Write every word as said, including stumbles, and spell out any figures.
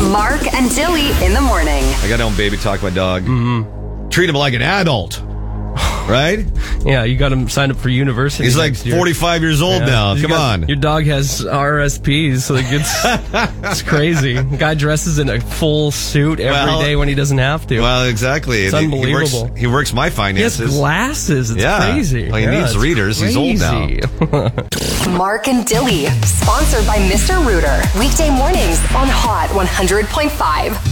Mark and Dilly in the morning. I got home, baby, talk my dog. Mm-hmm. Treat him like an adult. Right? Yeah, you got him signed up for university. He's like forty-five years old yeah. now. You Come got, on. Your dog has R S Ps. Like it's it's crazy. The guy dresses in a full suit every well, day when he doesn't have to. Well, exactly. It's he, unbelievable. He works, he works my finances. He has glasses. It's yeah. crazy. Well, he yeah, needs readers. Crazy. He's old now. Mark and Dilly, sponsored by Mister Rooter. Weekday mornings on Hot one hundred point five.